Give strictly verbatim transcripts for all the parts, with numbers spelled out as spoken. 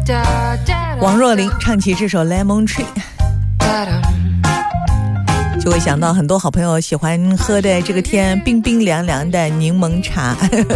王若琳唱起这首 Lemon Tree， 就会想到很多好朋友喜欢喝的这个天冰冰凉凉的柠檬茶。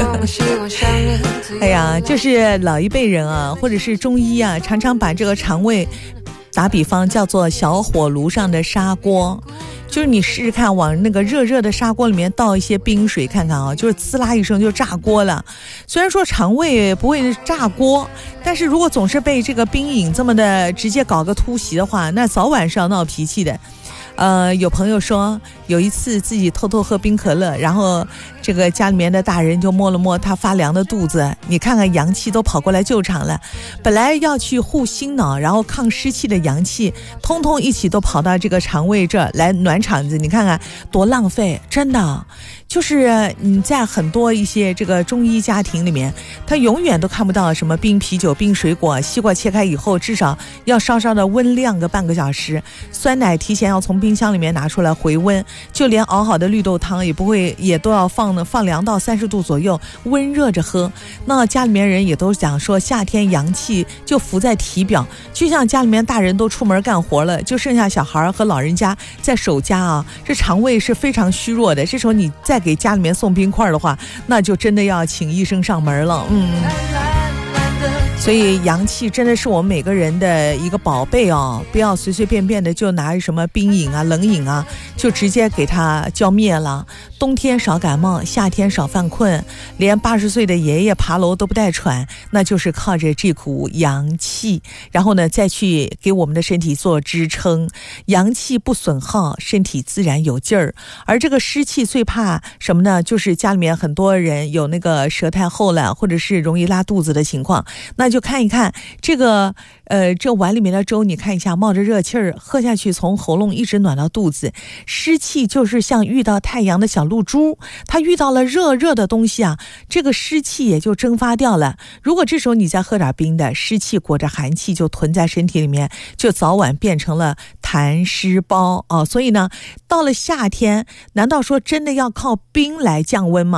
哎呀，就是老一辈人啊，或者是中医啊，常常把这个肠胃打比方叫做小火炉上的砂锅，就是你试试看，往那个热热的砂锅里面倒一些冰水看看啊，就是呲啦一声就炸锅了。虽然说肠胃不会炸锅，但是如果总是被这个冰饮这么的直接搞个突袭的话，那早晚是要闹脾气的。呃，有朋友说有一次自己偷偷喝冰可乐，然后这个家里面的大人就摸了摸他发凉的肚子，你看看阳气都跑过来救场了。本来要去护心脑然后抗湿气的阳气通通一起都跑到这个肠胃这儿来暖场子，你看看多浪费。真的就是你在很多一些这个中医家庭里面，他永远都看不到什么冰啤酒、冰水果，西瓜切开以后至少要稍稍的温晾个半个小时，酸奶提前要从冰箱里面拿出来回温，就连熬好的绿豆汤也不会，也都要放放凉到三十度左右，温热着喝。那家里面人也都讲说，夏天阳气就浮在体表，就像家里面大人都出门干活了，就剩下小孩和老人家在守家啊，这肠胃是非常虚弱的。这时候你再给家里面送冰块的话，那就真的要请医生上门了。嗯。所以阳气真的是我们每个人的一个宝贝哦，不要随随便便的就拿什么冰饮啊、冷饮啊，就直接给它浇灭了。冬天少感冒，夏天少犯困，连八十岁的爷爷爬楼都不带喘，那就是靠着这股阳气，然后呢再去给我们的身体做支撑。阳气不损耗，身体自然有劲儿。而这个湿气最怕什么呢？就是家里面很多人有那个舌苔厚了，或者是容易拉肚子的情况，那就看一看这个呃这碗里面的粥，你看一下冒着热气儿，喝下去从喉咙一直暖到肚子。湿气就是像遇到太阳的小露珠，它遇到了热热的东西啊，这个湿气也就蒸发掉了。如果这时候你再喝点冰的，湿气裹着寒气就囤在身体里面，就早晚变成了痰湿包啊。所以呢，到了夏天，难道说真的要靠冰来降温吗？